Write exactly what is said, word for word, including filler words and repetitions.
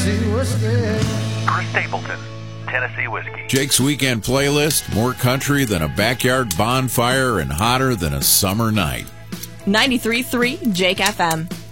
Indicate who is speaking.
Speaker 1: Tennessee whiskey.
Speaker 2: Chris Stapleton, Tennessee Whiskey.
Speaker 3: Jake's weekend playlist, more country than a backyard bonfire and hotter than a summer night.
Speaker 4: ninety-three point three Jake F M.